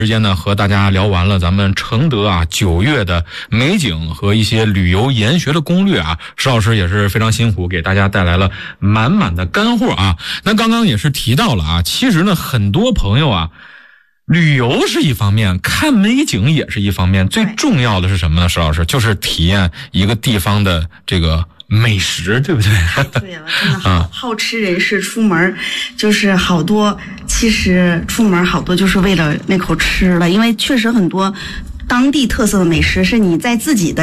时间呢，和大家聊完了咱们承德啊9月的美景和一些旅游研学的攻略啊，石老师也是非常辛苦，给大家带来了满满的干货啊。那刚刚也是提到了啊，其实呢，很多朋友啊，旅游是一方面，看美景也是一方面，最重要的是什么呢？石老师，就是体验一个地方的这个美食，对不对？ 对了，真的好吃人士出门就是好多，其实出门好多就是为了那口吃了，因为确实很多当地特色的美食是你在自己的